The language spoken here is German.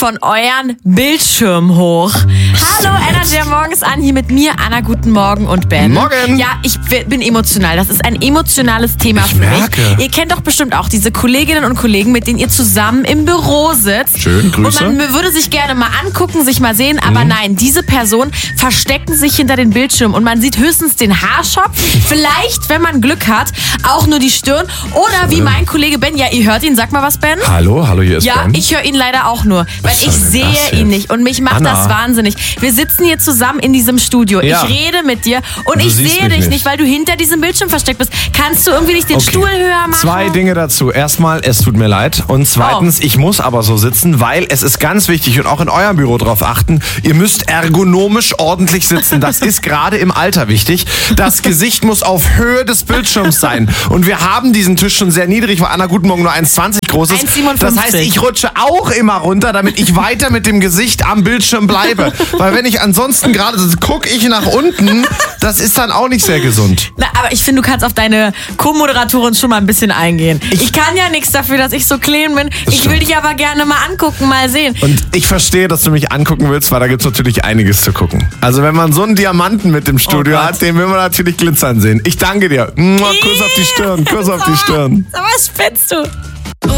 von euren Bildschirmen hoch. Hallo, Energy morgens an, hier mit mir, Anna, guten Morgen und Ben. Morgen. Ja, ich bin emotional. Das ist ein emotionales Thema für merke. mich. Ihr kennt doch bestimmt auch diese Kolleginnen und Kollegen, mit denen ihr zusammen im Büro sitzt. Schön, Grüße. Und man würde sich gerne mal angucken, sich mal sehen, aber nein, diese Personen verstecken sich hinter den Bildschirmen und man sieht höchstens den Haarschopf, vielleicht, wenn man Glück hat, auch nur die Stirn oder wie mein Kollege Ben, ja, ihr hört ihn, sag mal was, Ben. Hallo, hier ist Ja, Ben. ich höre ihn leider auch nur, weil Was ich soll denn sehe das ihn jetzt? nicht und mich macht Anna. das wahnsinnig. Wir sitzen hier zusammen in diesem Studio. Ja. Ich rede mit dir und Du ich siehst sehe mich dich nicht. nicht, weil du hinter diesem Bildschirm versteckt bist. Kannst du irgendwie nicht den Stuhl höher machen? 2 Dinge dazu. Erstmal, es tut mir leid. Und zweitens, ich muss aber so sitzen, weil es ist ganz wichtig und auch in eurem Büro drauf achten, ihr müsst ergonomisch ordentlich sitzen. Das ist gerade im Alter wichtig. Das Gesicht muss auf Höhe des Bildschirms sein. Und wir haben diesen Tisch schon sehr niedrig, weil Anna guten Morgen nur 1,20 groß ist. 1,57. Das heißt, ich rutsche auch immer runter, damit ich weiter mit dem Gesicht am Bildschirm bleibe. Weil wenn ich ansonsten gerade so gucke ich nach unten, das ist dann auch nicht sehr gesund. Na, aber ich finde, du kannst auf deine Co-Moderatorin schon mal ein bisschen eingehen. Ich kann ja nichts dafür, dass ich so clean bin. Ich will dich aber gerne mal angucken, mal sehen. Und ich verstehe, dass du mich angucken willst, weil da gibt es natürlich einiges zu gucken. Also wenn man so einen Diamanten mit im Studio hat, den will man natürlich glitzern sehen. Ich danke dir. Kuss auf die Stirn, Kuss auf die Stirn. Sag mal, spinnst du?